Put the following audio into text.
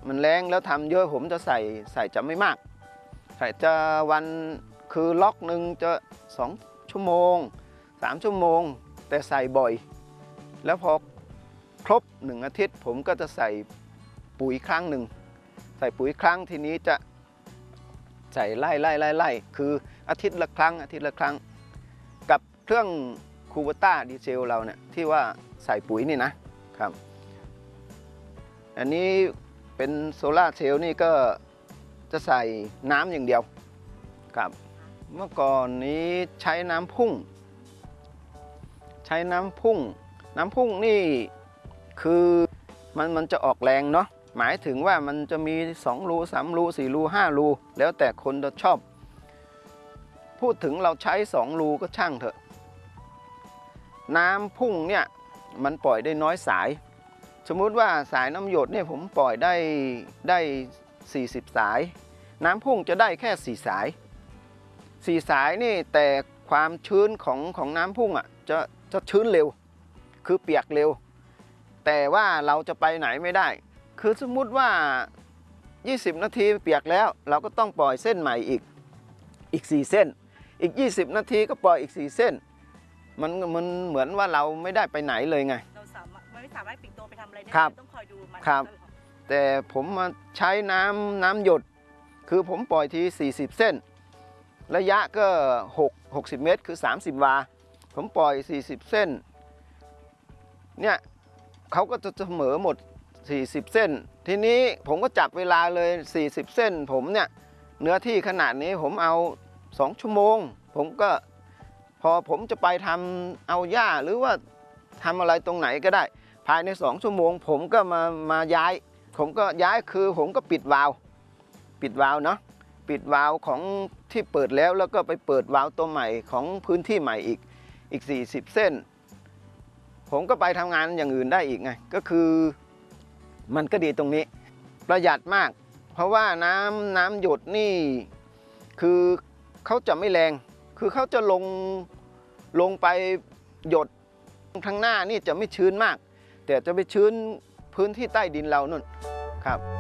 มันแรงแล้วทำเยอะผมจะใส่จะไม่มากใส่จะวันคือล็อกหนึ่งจะ2 ชั่วโมง3 ชั่วโมงแต่ใส่บ่อยแล้วพอครบ1 อาทิตย์ผมก็จะใส่ปุ๋ยครั้งหนึ่งใส่ปุ๋ยครั้งทีนี้จะใส่ไล่คืออาทิตย์ละครั้งกับเครื่องคูเวต้าดีเซลเราเนี่ยที่ว่าใส่ปุ๋ยนี่นะครับอันนี้เป็นโซล่าเซลล์นี่ก็จะใส่น้ำอย่างเดียวครับเมื่อก่อนนี้ใช้น้ำพุ่งนี่คือมันจะออกแรงเนาะหมายถึงว่ามันจะมี2 รู 3 รู 4 รู 5 รูแล้วแต่คนจะชอบพูดถึงเราใช้2 รูก็ช่างเถอะน้ำพุ่งเนี่ยมันปล่อยได้น้อยสายสมมุติว่าสายน้ำหยดเนี่ยผมปล่อยได้40 สายน้ำพุ่งจะได้แค่4 สาย4 สายนี่แต่ความชื้นของน้ำพุ่งอ่ะจะชื้นเร็วคือเปียกเร็วแต่ว่าเราจะไปไหนไม่ได้คือสมมุติว่า20 นาทีเปียกแล้วเราก็ต้องปล่อยเส้นใหม่อีก4 เส้นอีก20 นาทีก็ปล่อยอีก4 เส้นมันเหมือนว่าเราไม่ได้ไปไหนเลยไงเราไม่สามารถปิดตัวไปทำอะไรได้ต้องคอยดูมันครับแต่ผมมาใช้น้ำหยดคือผมปล่อยที40 เส้นระยะก็60 เมตรคือ30 วาผมปล่อย40 เส้นเนี่ยเขาก็จะเสมอหมด40 เส้นทีนี้ผมก็จับเวลาเลย40 เส้นผมเนี่ยเนื้อที่ขนาดนี้ผมเอา2 ชั่วโมงผมก็พอผมจะไปทำเอาหญ้าหรือว่าทำอะไรตรงไหนก็ได้ภายใน2 ชั่วโมงผมก็มาย้ายคือผมก็ปิดวาล์วเนาะปิดวาล์วของที่เปิดแล้วก็ไปเปิดวาล์วตัวใหม่ของพื้นที่ใหม่อีก40 เส้นผมก็ไปทำงานอย่างอื่นได้อีกไงก็คือมันก็ดีตรงนี้ประหยัดมากเพราะว่าน้ำหยดนี่คือเขาจะไม่แรงคือเขาจะลงไปหยดข้างหน้านี่จะไม่ชื้นมากแต่จะไปชื้นพื้นที่ใต้ดินเรานู่นครับ